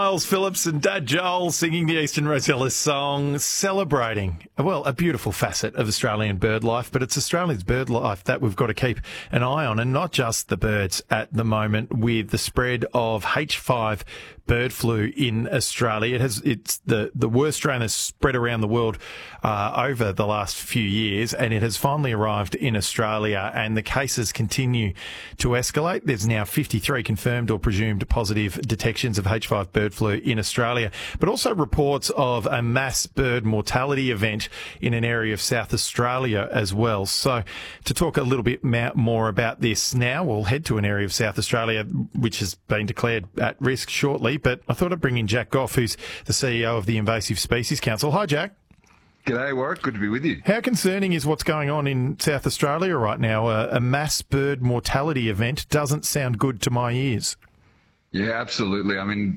Miles Phillips and Dad Joel singing the Eastern Rosella song, celebrating, well, a beautiful facet of Australian bird life, but it's Australia's bird life that we've got to keep an eye on, and not just the birds at the moment with the spread of H5 bird flu in Australia. It's the worst strain has spread around the world over the last few years, and it has finally arrived in Australia, and the cases continue to escalate. There's now 53 confirmed or presumed positive detections of H5 bird flu in Australia, but also reports of a mass bird mortality event in an area of South Australia as well. So to talk a little bit more about this now, we'll head to an area of South Australia which has been declared at risk shortly, but I thought I'd bring in Jack Goff, who's the CEO of the Invasive Species Council. Hi, Jack. G'day, Warwick. Good to be with you. How concerning is what's going on in South Australia right now? A mass bird mortality event doesn't sound good to my ears. Yeah, absolutely. I mean,